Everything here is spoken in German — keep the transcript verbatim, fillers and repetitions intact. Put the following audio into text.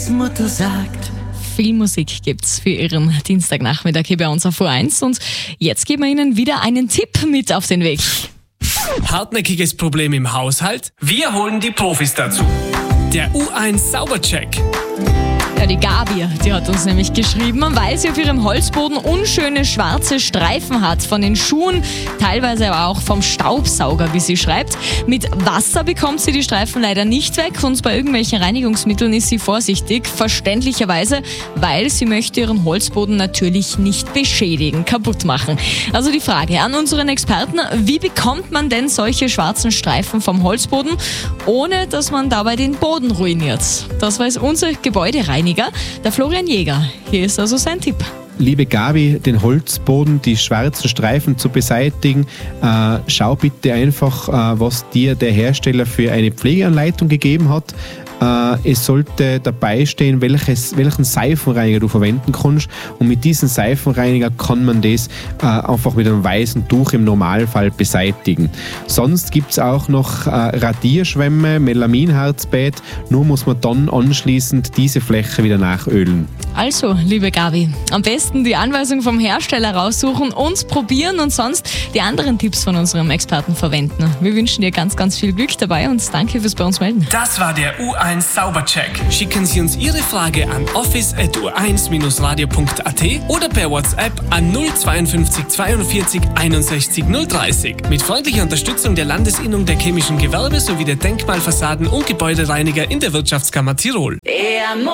was Mutter sagt. Viel Musik gibt's für Ihren Dienstagnachmittag hier bei uns auf U eins und jetzt geben wir Ihnen wieder einen Tipp mit auf den Weg. Hartnäckiges Problem im Haushalt? Wir holen die Profis dazu. Der U eins Saubercheck. Ja, die Gabi, die hat uns nämlich geschrieben, weil sie auf ihrem Holzboden unschöne schwarze Streifen hat von den Schuhen, teilweise aber auch vom Staubsauger, wie sie schreibt. Mit Wasser bekommt sie die Streifen leider nicht weg und bei irgendwelchen Reinigungsmitteln ist sie vorsichtig, verständlicherweise, weil sie möchte ihren Holzboden natürlich nicht beschädigen, kaputt machen. Also die Frage an unseren Experten, wie bekommt man denn solche schwarzen Streifen vom Holzboden, ohne dass man dabei den Boden ruiniert? Das weiß unser Gebäudereiniger, der Florian Jäger. Hier ist also sein Tipp. Liebe Gabi, den Holzboden, die schwarzen Streifen zu beseitigen, äh, schau bitte einfach, äh, was dir der Hersteller für eine Pflegeanleitung gegeben hat. Äh, es sollte dabei stehen, welches, welchen Seifenreiniger du verwenden kannst, und mit diesem Seifenreiniger kann man das äh, einfach mit einem weißen Tuch im Normalfall beseitigen. Sonst gibt es auch noch äh, Radierschwämme, Melaminharzbett, nur muss man dann anschließend diese Fläche wieder nachölen. Also, liebe Gabi, am besten die Anweisung vom Hersteller raussuchen, uns probieren und sonst die anderen Tipps von unserem Experten verwenden. Wir wünschen dir ganz, ganz viel Glück dabei und danke fürs bei uns melden. Das war der U eins Saubercheck. Schicken Sie uns Ihre Frage an office at u eins radio punkt a t oder per WhatsApp an null zweiundfünfzig zweiundvierzig einundsechzig null dreißig. Mit freundlicher Unterstützung der Landesinnung der chemischen Gewerbe sowie der Denkmalfassaden- und Gebäudereiniger in der Wirtschaftskammer Tirol.